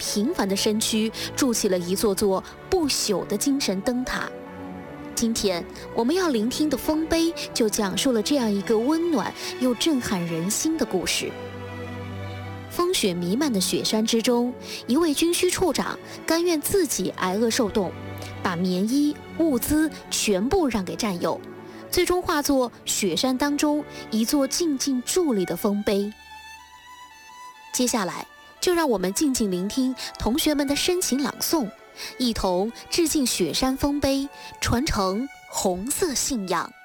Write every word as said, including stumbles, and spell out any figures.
平凡的身躯筑起了一座座不朽的精神灯塔。今天我们要聆听的丰碑，就讲述了这样一个温暖又震撼人心的故事。风雪弥漫的雪山之中，一位军需处长甘愿自己挨饿受冻，把棉衣物资全部让给战友，最终化作雪山当中一座静静伫立的丰碑。接下来就让我们静静聆听同学们的深情朗诵，一同致敬雪山丰碑，传承红色信仰。